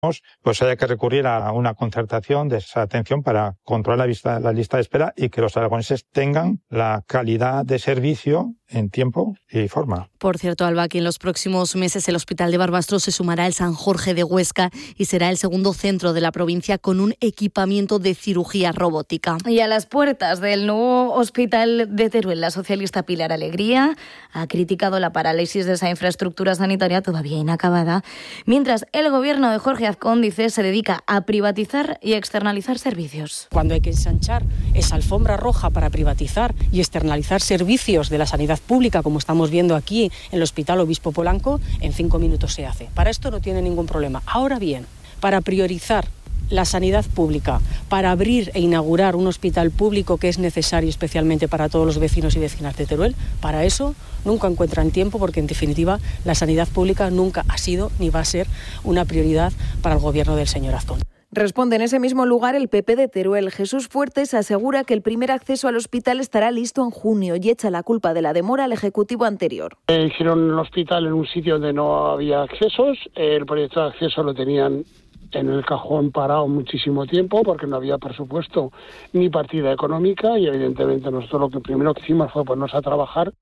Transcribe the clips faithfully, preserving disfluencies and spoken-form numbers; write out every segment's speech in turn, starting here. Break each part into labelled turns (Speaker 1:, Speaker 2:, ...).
Speaker 1: pues haya que recurrir a una concertación de esa atención para controlar la, vista, la lista de espera y que los aragoneses tengan la calidad de servicio en tiempo y forma.
Speaker 2: Por cierto, Alba, que en los próximos meses el Hospital de Barbastro se sumará al San Jorge de Huesca y será el segundo centro de la provincia con un equipamiento de cirugía robótica. Y a las puertas del nuevo Hospital de Teruel, la socialista Pilar Alegría ha criticado la parálisis de esa infraestructura sanitaria todavía inacabada, mientras el gobierno de Jorge Azcón, dice, se dedica a privatizar y externalizar servicios.
Speaker 3: Cuando hay que ensanchar esa alfombra roja para privatizar y externalizar servicios de la sanidad pública, como estamos viendo aquí en el Hospital Obispo Polanco, en cinco minutos se hace. Para esto no tiene ningún problema. Ahora bien, para priorizar la sanidad pública, para abrir e inaugurar un hospital público que es necesario especialmente para todos los vecinos y vecinas de Teruel, para eso nunca encuentran tiempo, porque en definitiva la sanidad pública nunca ha sido ni va a ser una prioridad para el gobierno del señor Azcón.
Speaker 4: Responde en ese mismo lugar el P P de Teruel. Jesús Fuertes asegura que el primer acceso al hospital estará listo en junio y echa la culpa de la demora al Ejecutivo anterior.
Speaker 5: Eh, hicieron el hospital en un sitio donde no había accesos. El proyecto de acceso lo tenían en el cajón parado muchísimo tiempo porque no había presupuesto ni partida económica y evidentemente nosotros lo que primero que hicimos fue ponernos a trabajar.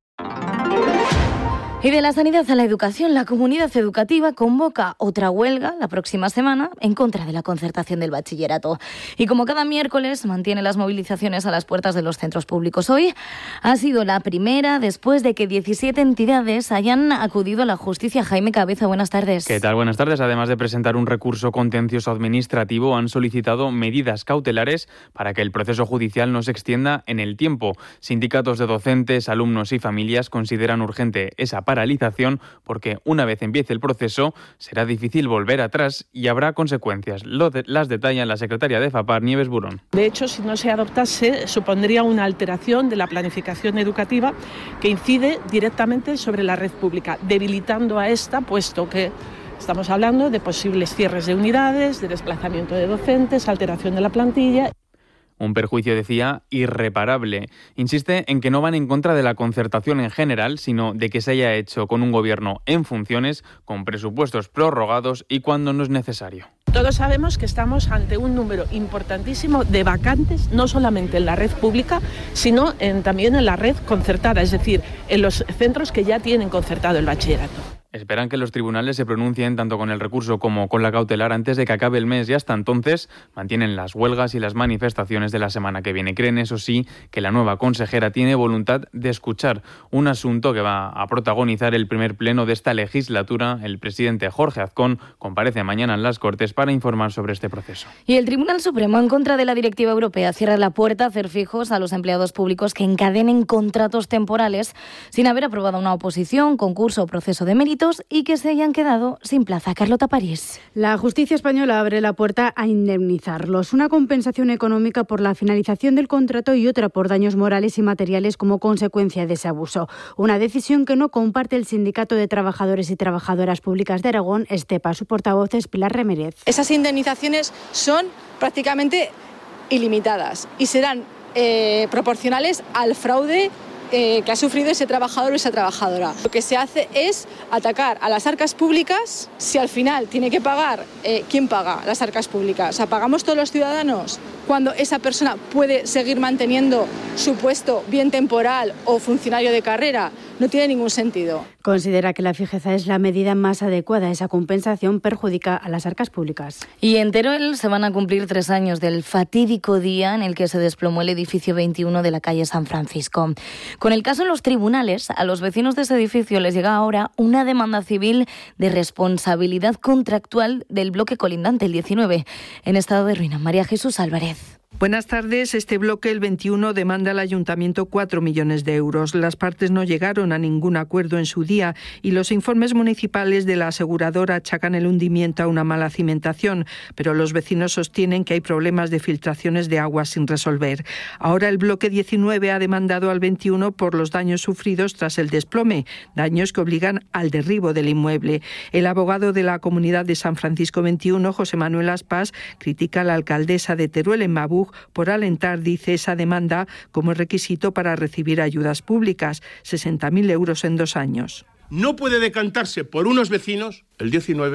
Speaker 2: Y de la sanidad a la educación, la comunidad educativa convoca otra huelga la próxima semana en contra de la concertación del bachillerato. Y como cada miércoles mantiene las movilizaciones a las puertas de los centros públicos, hoy ha sido la primera después de que diecisiete entidades hayan acudido a la justicia. Jaime Cabeza, buenas tardes.
Speaker 6: ¿Qué tal? Buenas tardes. Además de presentar un recurso contencioso administrativo, han solicitado medidas cautelares para que el proceso judicial no se extienda en el tiempo. Sindicatos de docentes, alumnos y familias consideran urgente esa paralización porque una vez empiece el proceso será difícil volver atrás y habrá consecuencias. Lo de, las detalla la secretaria de FAPAR, Nieves Burón.
Speaker 7: De hecho, si no se adoptase, supondría una alteración de la planificación educativa que incide directamente sobre la red pública, debilitando a esta, puesto que estamos hablando de posibles cierres de unidades, de desplazamiento de docentes, alteración de la plantilla.
Speaker 6: Un perjuicio, decía, irreparable. Insiste en que no van en contra de la concertación en general, sino de que se haya hecho con un gobierno en funciones, con presupuestos prorrogados y cuando no es necesario.
Speaker 7: Todos sabemos que estamos ante un número importantísimo de vacantes, no solamente en la red pública, sino en, también en la red concertada, es decir, en los centros que ya tienen concertado el bachillerato.
Speaker 6: Esperan que los tribunales se pronuncien tanto con el recurso como con la cautelar antes de que acabe el mes y hasta entonces mantienen las huelgas y las manifestaciones de la semana que viene. Creen, eso sí, que la nueva consejera tiene voluntad de escuchar, un asunto que va a protagonizar el primer pleno de esta legislatura. El presidente Jorge Azcón comparece mañana en las Cortes para informar sobre este proceso.
Speaker 2: Y el Tribunal Supremo, en contra de la directiva europea, cierra la puerta a hacer fijos a los empleados públicos que encadenen contratos temporales sin haber aprobado una oposición, concurso o proceso de mérito y que se hayan quedado sin plaza. Carlota París.
Speaker 8: La justicia española abre la puerta a indemnizarlos. Una compensación económica por la finalización del contrato y otra por daños morales y materiales como consecuencia de ese abuso. Una decisión que no comparte el Sindicato de Trabajadores y Trabajadoras Públicas de Aragón, Estepa. Su portavoz es Pilar Remérez.
Speaker 9: Esas indemnizaciones son prácticamente ilimitadas y serán eh, proporcionales al fraude Eh, que ha sufrido ese trabajador o esa trabajadora. Lo que se hace es atacar a las arcas públicas. Si al final tiene que pagar, eh, ¿quién paga las arcas públicas? O sea, ¿pagamos todos los ciudadanos cuando esa persona puede seguir manteniendo su puesto bien temporal o funcionario de carrera? No tiene ningún sentido.
Speaker 8: Considera que la fijeza es la medida más adecuada. Esa compensación perjudica a las arcas públicas.
Speaker 2: Y en Teruel se van a cumplir tres años del fatídico día en el que se desplomó el edificio veintiuno de la calle San Francisco. Con el caso en los tribunales, a los vecinos de ese edificio les llega ahora una demanda civil de responsabilidad contractual del bloque colindante, el diecinueve, en estado de ruina. María Jesús Álvarez.
Speaker 10: Buenas tardes. Este bloque, el veintiuno, demanda al ayuntamiento cuatro millones de euros. Las partes no llegaron a ningún acuerdo en su día y los informes municipales de la aseguradora achacan el hundimiento a una mala cimentación, pero los vecinos sostienen que hay problemas de filtraciones de agua sin resolver. Ahora el bloque diecinueve ha demandado al veintiuno por los daños sufridos tras el desplome, daños que obligan al derribo del inmueble. El abogado de la Comunidad de San Francisco veintiuno, José Manuel Aspas, critica a la alcaldesa de Teruel, en Mabú, por alentar, dice, esa demanda como requisito para recibir ayudas públicas, sesenta mil euros en dos años.
Speaker 11: No puede decantarse por unos vecinos, el diecinueve,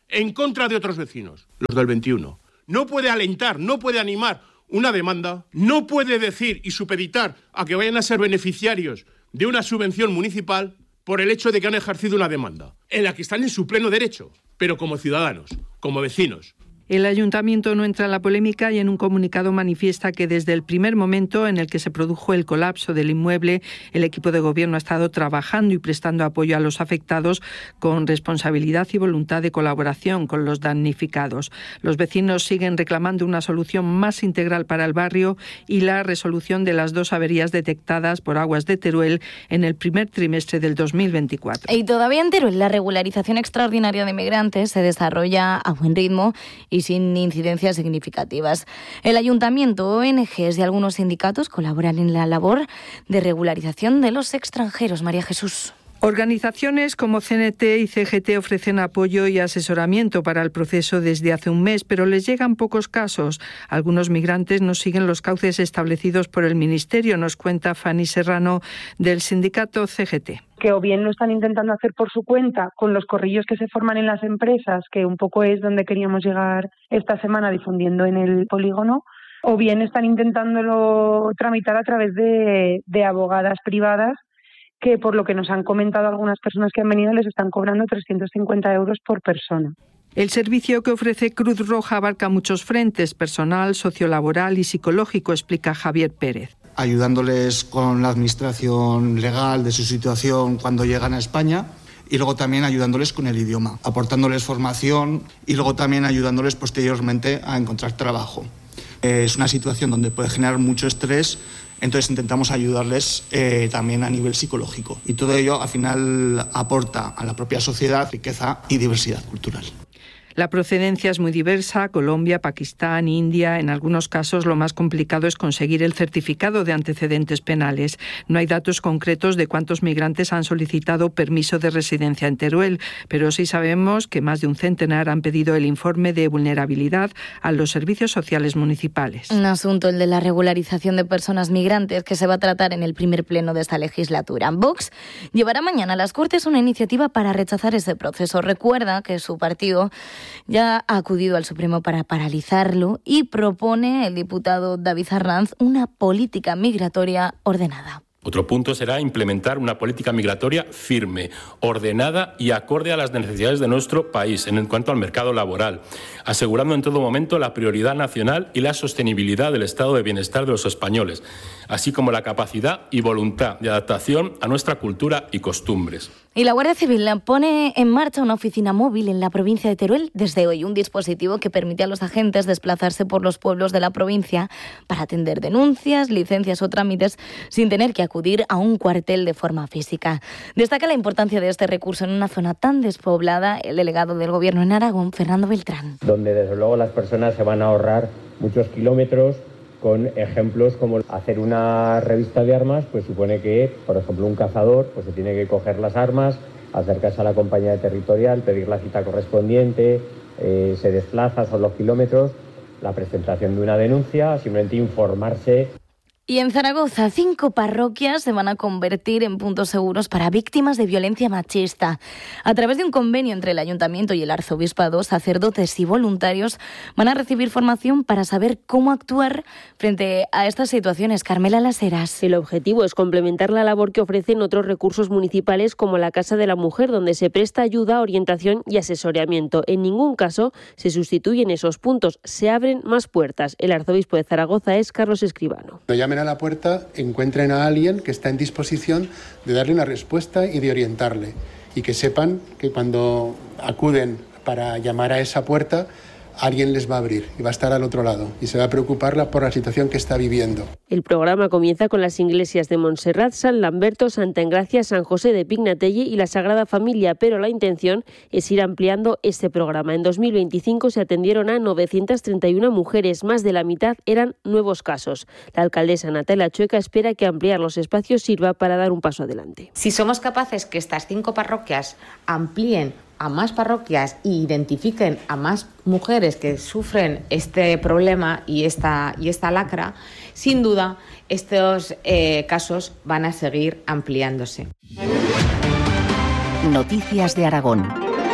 Speaker 11: en contra de otros vecinos, los del veintiuno. No puede alentar, no puede animar una demanda, no puede decir y supeditar a que vayan a ser beneficiarios de una subvención municipal por el hecho de que han ejercido una demanda, en la que están en su pleno derecho, pero como ciudadanos, como vecinos.
Speaker 10: El ayuntamiento no entra en la polémica y en un comunicado manifiesta que desde el primer momento en el que se produjo el colapso del inmueble, el equipo de gobierno ha estado trabajando y prestando apoyo a los afectados con responsabilidad y voluntad de colaboración con los damnificados. Los vecinos siguen reclamando una solución más integral para el barrio y la resolución de las dos averías detectadas por Aguas de Teruel en el primer trimestre del dos mil veinticuatro.
Speaker 2: Y todavía en Teruel, la regularización extraordinaria de migrantes se desarrolla a buen ritmo y sin incidencias significativas. El ayuntamiento, O N Ges y algunos sindicatos colaboran en la labor de regularización de los extranjeros. María Jesús.
Speaker 10: Organizaciones como C N T y C G T ofrecen apoyo y asesoramiento para el proceso desde hace un mes, pero les llegan pocos casos. Algunos migrantes no siguen los cauces establecidos por el Ministerio, nos cuenta Fanny Serrano del sindicato C G T.
Speaker 12: Que o bien lo están intentando hacer por su cuenta con los corrillos que se forman en las empresas, que un poco es donde queríamos llegar esta semana difundiendo en el polígono, o bien están intentándolo tramitar a través de, de abogadas privadas, que por lo que nos han comentado algunas personas que han venido les están cobrando trescientos cincuenta euros por persona.
Speaker 10: El servicio que ofrece Cruz Roja abarca muchos frentes, personal, sociolaboral y psicológico, explica Javier Pérez.
Speaker 13: Ayudándoles con la administración legal de su situación cuando llegan a España y luego también ayudándoles con el idioma, aportándoles formación y luego también ayudándoles posteriormente a encontrar trabajo. Es una situación donde puede generar mucho estrés, entonces intentamos ayudarles eh, también a nivel psicológico. Y todo ello al final aporta a la propia sociedad riqueza y diversidad cultural.
Speaker 10: La procedencia es muy diversa, Colombia, Pakistán, India. En algunos casos lo más complicado es conseguir el certificado de antecedentes penales. No hay datos concretos de cuántos migrantes han solicitado permiso de residencia en Teruel, pero sí sabemos que más de un centenar han pedido el informe de vulnerabilidad a los servicios sociales municipales.
Speaker 2: Un asunto, el de la regularización de personas migrantes, que se va a tratar en el primer pleno de esta legislatura. Vox llevará mañana a las Cortes una iniciativa para rechazar ese proceso. Recuerda que su partido ya ha acudido al Supremo para paralizarlo y propone el diputado David Arranz una política migratoria ordenada.
Speaker 14: Otro punto será implementar una política migratoria firme, ordenada y acorde a las necesidades de nuestro país en cuanto al mercado laboral, asegurando en todo momento la prioridad nacional y la sostenibilidad del estado de bienestar de los españoles, así como la capacidad y voluntad de adaptación a nuestra cultura y costumbres.
Speaker 2: Y la Guardia Civil pone en marcha una oficina móvil en la provincia de Teruel desde hoy, un dispositivo que permite a los agentes desplazarse por los pueblos de la provincia para atender denuncias, licencias o trámites sin tener que acudir a un cuartel de forma física. Destaca la importancia de este recurso en una zona tan despoblada el delegado del Gobierno en Aragón, Fernando Beltrán.
Speaker 15: Donde desde luego las personas se van a ahorrar muchos kilómetros, con ejemplos como hacer una revista de armas, pues supone que, por ejemplo, un cazador pues se tiene que coger las armas, acercarse a la compañía territorial, pedir la cita correspondiente, eh, se desplaza, son los kilómetros, la presentación de una denuncia, simplemente informarse.
Speaker 2: Y en Zaragoza, cinco parroquias se van a convertir en puntos seguros para víctimas de violencia machista. A través de un convenio entre el Ayuntamiento y el Arzobispado, sacerdotes y voluntarios van a recibir formación para saber cómo actuar frente a estas situaciones. Carmela Las Heras.
Speaker 16: El objetivo es complementar la labor que ofrecen otros recursos municipales como la Casa de la Mujer, donde se presta ayuda, orientación y asesoramiento. En ningún caso se sustituyen esos puntos, se abren más puertas. El arzobispo de Zaragoza es Carlos Escribano.
Speaker 17: A la puerta, encuentren a alguien que está en disposición de darle una respuesta y de orientarle, y que sepan que cuando acuden para llamar a esa puerta, alguien les va a abrir y va a estar al otro lado y se va a preocupar por la situación que está viviendo.
Speaker 16: El programa comienza con las iglesias de Montserrat, San Lamberto, Santa Engracia, San José de Pignatelli y la Sagrada Familia, pero la intención es ir ampliando este programa. En dos mil veinticinco se atendieron a novecientas treinta y una mujeres, más de la mitad eran nuevos casos. La alcaldesa Natalia Chueca espera que ampliar los espacios sirva para dar un paso adelante.
Speaker 18: Si somos capaces que estas cinco parroquias amplíen a más parroquias e identifiquen a más mujeres que sufren este problema y esta, y esta lacra, sin duda estos eh, casos van a seguir ampliándose.
Speaker 19: Noticias de Aragón.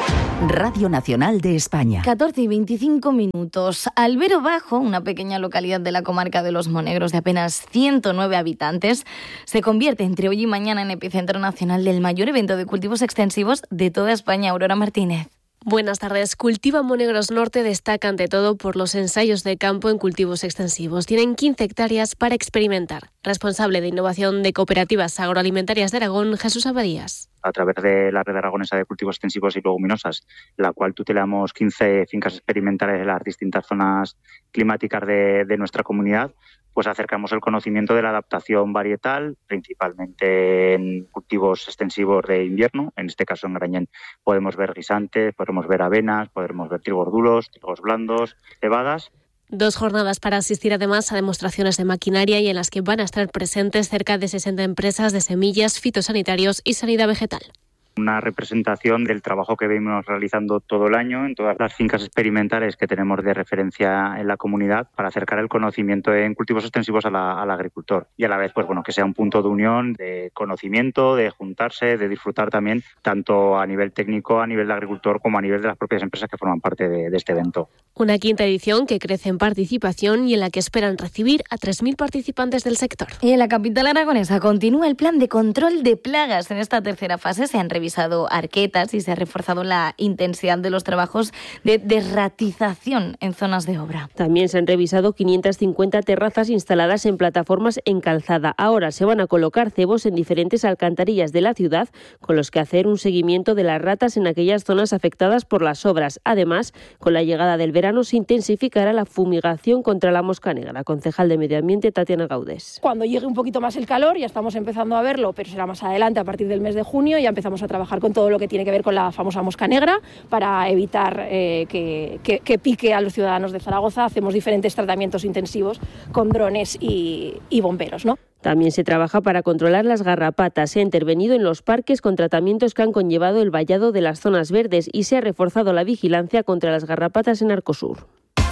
Speaker 19: Radio Nacional de España.
Speaker 2: catorce y veinticinco minutos. Albero Bajo, una pequeña localidad de la comarca de Los Monegros de apenas ciento nueve habitantes, se convierte entre hoy y mañana en epicentro nacional del mayor evento de cultivos extensivos de toda España. Aurora Martínez.
Speaker 20: Buenas tardes. Cultiva Monegros Norte destaca ante todo por los ensayos de campo en cultivos extensivos. Tienen quince hectáreas para experimentar. Responsable de innovación de cooperativas agroalimentarias de Aragón, Jesús Abadías.
Speaker 21: A través de la red aragonesa de cultivos extensivos y leguminosas, la cual tutelamos quince fincas experimentales en las distintas zonas climáticas de, de nuestra comunidad, pues acercamos el conocimiento de la adaptación varietal, principalmente en cultivos extensivos de invierno. En este caso, en Grañén, podemos ver guisantes, podemos ver avenas, podemos ver trigos duros, trigos blandos, cebadas.
Speaker 20: Dos jornadas para asistir además a demostraciones de maquinaria y en las que van a estar presentes cerca de sesenta empresas de semillas, fitosanitarios y sanidad vegetal.
Speaker 21: Una representación del trabajo que venimos realizando todo el año en todas las fincas experimentales que tenemos de referencia en la comunidad para acercar el conocimiento en cultivos extensivos a la, al agricultor y a la vez pues bueno que sea un punto de unión, de conocimiento, de juntarse, de disfrutar también tanto a nivel técnico, a nivel de agricultor como a nivel de las propias empresas que forman parte de, de este evento.
Speaker 20: Una quinta edición que crece en participación y en la que esperan recibir a tres mil participantes del sector.
Speaker 2: Y en la capital aragonesa continúa el plan de control de plagas. En esta tercera fase se han revisado revisado arquetas y se ha reforzado la intensidad de los trabajos de desratización en zonas de obra.
Speaker 16: También se han revisado quinientas cincuenta terrazas instaladas en plataformas en calzada. Ahora se van a colocar cebos en diferentes alcantarillas de la ciudad, con los que hacer un seguimiento de las ratas en aquellas zonas afectadas por las obras. Además, con la llegada del verano se intensificará la fumigación contra la mosca negra. Concejal de Medio Ambiente, Tatiana Gaudés.
Speaker 22: Cuando llegue un poquito más el calor, ya estamos empezando a verlo, pero será más adelante, a partir del mes de junio, ya empezamos a trabajar con todo lo que tiene que ver con la famosa mosca negra para evitar eh, que, que, que pique a los ciudadanos de Zaragoza. Hacemos diferentes tratamientos intensivos con drones y, y bomberos, ¿no?
Speaker 16: También se trabaja para controlar las garrapatas. Se ha intervenido en los parques con tratamientos que han conllevado el vallado de las zonas verdes y se ha reforzado la vigilancia contra las garrapatas en Arcosur.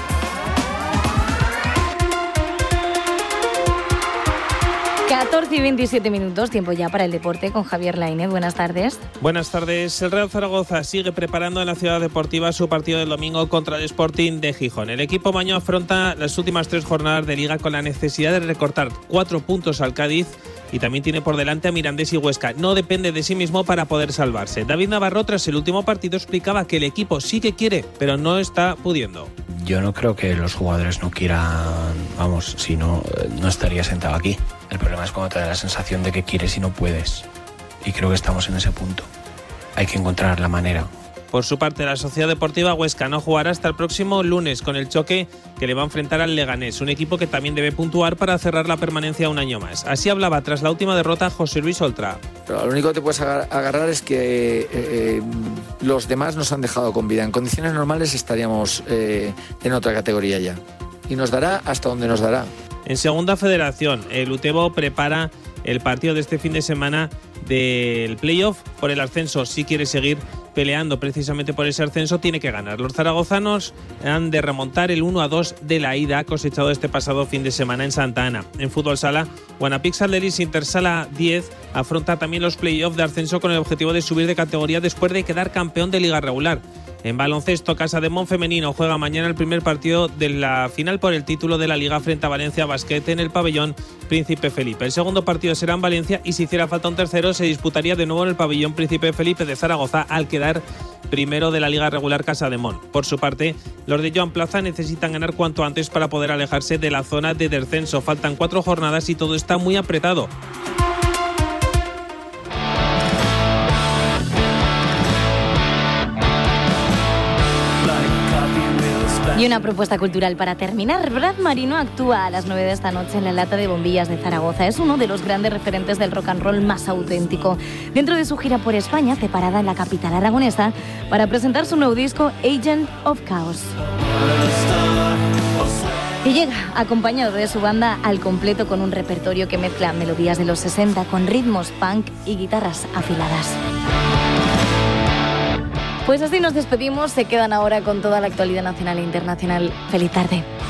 Speaker 2: catorce y veintisiete minutos, tiempo ya para el deporte con Javier Lainez. Buenas tardes.
Speaker 23: Buenas tardes. El Real Zaragoza sigue preparando en la Ciudad Deportiva su partido del domingo contra el Sporting de Gijón. El equipo maño afronta las últimas tres jornadas de Liga con la necesidad de recortar cuatro puntos al Cádiz y también tiene por delante a Mirandés y Huesca. No depende de sí mismo para poder salvarse. David Navarro, tras el último partido, explicaba que el equipo sí que quiere, pero no está pudiendo.
Speaker 24: Yo no creo que los jugadores no quieran, vamos, si no, no estaría sentado aquí. El problema es cuando te da la sensación de que quieres y no puedes. Y creo que estamos en ese punto. Hay que encontrar la manera.
Speaker 23: Por su parte, la Sociedad Deportiva Huesca no jugará hasta el próximo lunes con el choque que le va a enfrentar al Leganés, un equipo que también debe puntuar para cerrar la permanencia un año más. Así hablaba tras la última derrota José Luis Oltra.
Speaker 25: Pero lo único que te puedes agarrar es que eh, eh, los demás nos han dejado con vida. En condiciones normales estaríamos eh, en otra categoría ya. Y nos dará hasta donde nos dará.
Speaker 23: En Segunda Federación, el Utebo prepara el partido de este fin de semana del playoff por el ascenso. Si quiere seguir peleando precisamente por ese ascenso, tiene que ganar. Los zaragozanos han de remontar el uno a dos de la ida cosechado este pasado fin de semana en Santa Ana. En fútbol sala, Guanapix Alderis Intersala diez afronta también los playoffs de ascenso con el objetivo de subir de categoría después de quedar campeón de liga regular. En baloncesto, Casa de Mon femenino juega mañana el primer partido de la final por el título de la Liga frente a Valencia Basket en el pabellón Príncipe Felipe. El segundo partido será en Valencia y si hiciera falta un tercero se disputaría de nuevo en el pabellón Príncipe Felipe de Zaragoza al quedar primero de la Liga regular Casa de Mon. Por su parte, los de Joan Plaza necesitan ganar cuanto antes para poder alejarse de la zona de descenso. Faltan cuatro jornadas y todo está muy apretado.
Speaker 2: Y una propuesta cultural para terminar. Brad Marino actúa a las nueve de esta noche en la Lata de Bombillas de Zaragoza. Es uno de los grandes referentes del rock and roll más auténtico. Dentro de su gira por España, hace parada en la capital aragonesa para presentar su nuevo disco Agent of Chaos. Y llega acompañado de su banda al completo con un repertorio que mezcla melodías de los sesenta con ritmos punk y guitarras afiladas. Pues así nos despedimos, se quedan ahora con toda la actualidad nacional e internacional. Feliz tarde.